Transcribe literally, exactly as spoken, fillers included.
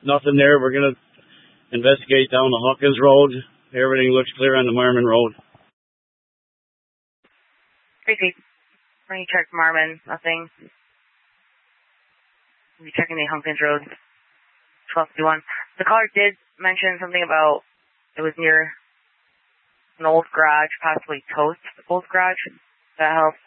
nothing there. We're going to investigate down the Hawkins Road. Everything looks clear on the Marmon Road. Repeat. When you checked Marmon, nothing. You're checking the Hawkins Road. twelve fifty-one. The caller did mention something about it was near an old garage, possibly Toast old garage. That helps.